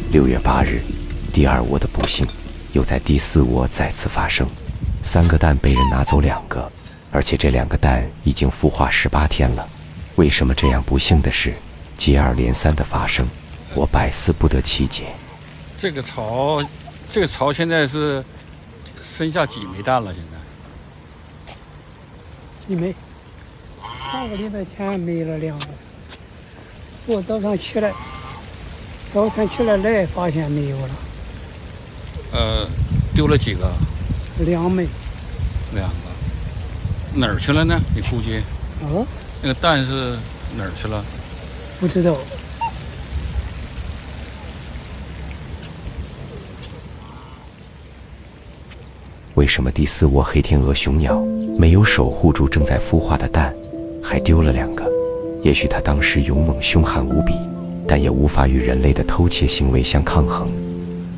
6月8日，第2窝的不幸又在第4窝再次发生，3个蛋被人拿走2个，而且这2个蛋已经孵化18天了。为什么这样不幸的事接二连三的发生？我百思不得其解。 这个巢现在是生下几枚蛋了？现在 1枚，上个礼拜天没了2个。我早上起来来发现没有了。 丢了几个 2枚。 2个，哪儿去了呢？你估计？那个蛋是哪儿去了？ 不知道。 为什么第4窝黑天鹅雄鸟没有守护住正在孵化的蛋，还丢了2个？也许它当时勇猛凶悍无比，但也无法与人类的偷窃行为相抗衡。